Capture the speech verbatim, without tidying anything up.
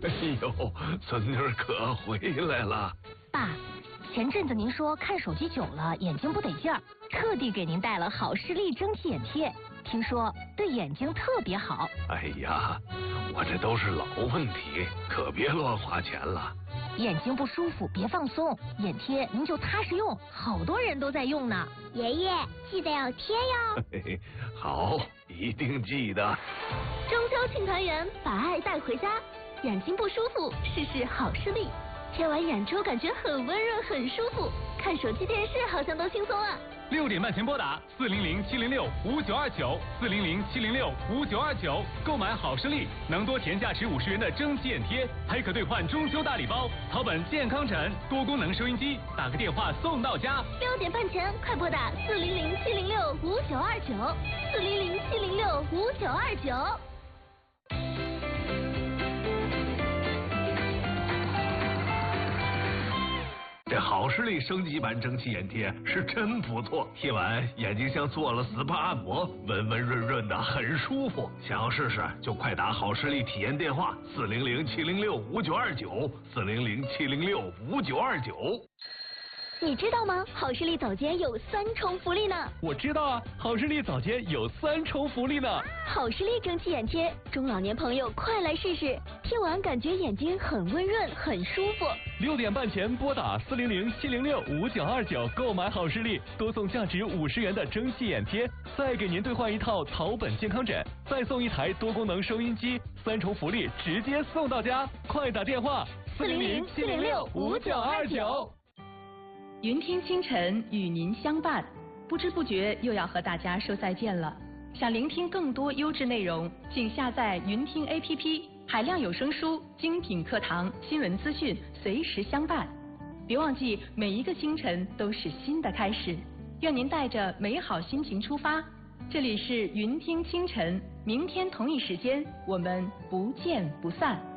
哎呦，孙女儿可回来了。 爸，前阵子您说看手机久了眼睛不得劲儿，特地给您带了好视力蒸汽眼贴，听说对眼睛特别好。 哎呀，我这都是老问题，可别乱花钱了。 眼睛不舒服别放松，眼贴您就踏实用，好多人都在用呢。 爷爷记得要贴哟。 嘿嘿，好，一定记得。 中秋庆团圆，把爱带回家。眼睛不舒服，试试好视力。贴完眼珠感觉很温润，很舒服。看手机电视好像都轻松了。 六点半前拨打四零零七零六五九二九四零零七零六五九二九，购买好视力能多填价值五十元的蒸汽眼贴，还可兑换中秋大礼包，草本健康枕、多功能收音机，打个电话送到家。 六点半前快拨打四零零七零六五九二九四零零七零六五九二九。 这好视力升级版蒸汽眼贴是真不错，贴完眼睛像做了S P A按摩，温温润润的，很舒服。想要试试就快打好视力体验电话四零零七零六五九二九四零零七零六五九二九。 你知道吗？好视力早间有三重福利呢。 我知道啊，好视力早间有三重福利呢。 好视力蒸汽眼贴，中老年朋友快来试试，贴完感觉眼睛很温润，很舒服。 六点半前拨打四零零七零六五九二九购买好视力，多送价值五十元的蒸汽眼贴，再给您兑换一套草本健康枕，再送一台多功能收音机，三重福利直接送到家，快打电话四零零七零六五九二九。 云听清晨与您相伴，不知不觉又要和大家说再见了。想聆听更多优质内容，请下载云听 A P P， 海量有声书、精品课堂、新闻资讯随时相伴。别忘记，每一个清晨都是新的开始。愿您带着美好心情出发。这里是云听清晨，明天同一时间我们不见不散。